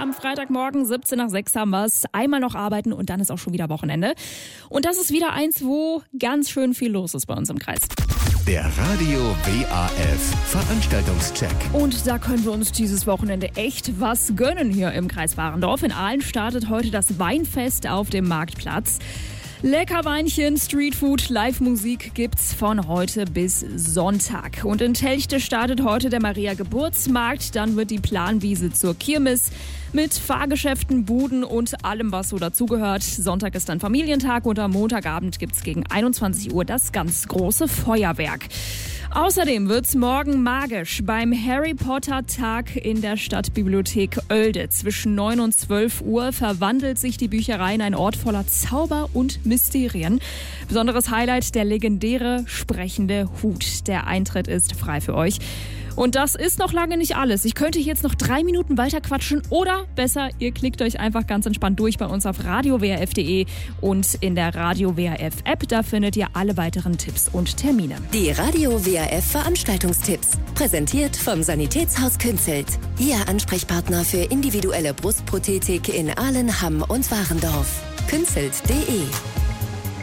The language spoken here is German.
am Freitagmorgen, 17:06 haben wir es. Einmal noch arbeiten und dann ist auch schon wieder Wochenende. Und das ist wieder eins, wo ganz schön viel los ist bei uns im Kreis. Der Radio WAF Veranstaltungscheck. Und da können wir uns dieses Wochenende echt was gönnen hier im Kreis Warendorf. In Aalen startet heute das Weinfest auf dem Marktplatz. Lecker Weinchen, Streetfood, Live-Musik gibt's von heute bis Sonntag. Und in Telchte startet heute der Maria-Geburtsmarkt. Dann wird die Planwiese zur Kirmes mit Fahrgeschäften, Buden und allem, was so dazugehört. Sonntag ist dann Familientag und am Montagabend gibt's gegen 21 Uhr das ganz große Feuerwerk. Außerdem wird's morgen magisch beim Harry Potter Tag in der Stadtbibliothek Oelde. Zwischen 9 und 12 Uhr verwandelt sich die Bücherei in einen Ort voller Zauber und Mysterien. Besonderes Highlight, der legendäre sprechende Hut. Der Eintritt ist frei für euch. Und das ist noch lange nicht alles. Ich könnte jetzt noch 3 Minuten weiter quatschen oder besser, ihr klickt euch einfach ganz entspannt durch bei uns auf radiowrf.de und in der Radio WRF App. Da findet ihr alle weiteren Tipps und Termine. Die Radio WRF Veranstaltungstipps. Präsentiert vom Sanitätshaus Künzelt. Ihr Ansprechpartner für individuelle Brustprothetik in Aalen, Hamm und Warendorf. Künzelt.de